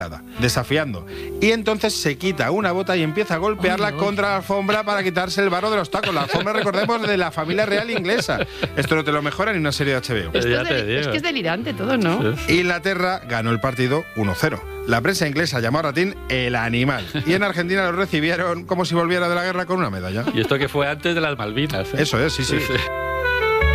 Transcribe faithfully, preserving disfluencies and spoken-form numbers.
desafiando. Y entonces se quita una bota y empieza a golpearla ay, contra la alfombra para quitarse el barro de los tacos. La alfombra, recordemos, de la familia real inglesa. Esto no te lo mejora en una serie de H B O. Esto es, del, es que es delirante todo, ¿no? Sí. Inglaterra ganó el partido uno cero. La prensa inglesa llamó a Ratín el animal. Y en Argentina lo recibieron como si volviera de la guerra con una medalla. Y esto que fue antes de las Malvinas, ¿eh? Eso es, sí, sí. sí, sí.